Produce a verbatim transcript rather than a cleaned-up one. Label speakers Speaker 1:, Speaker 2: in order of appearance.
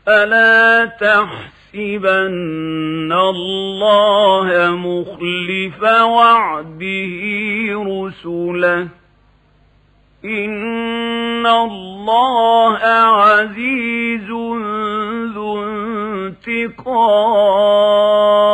Speaker 1: ألا تحسبن الله مخلف وعده رسله إن الله عزيز ذو انتقام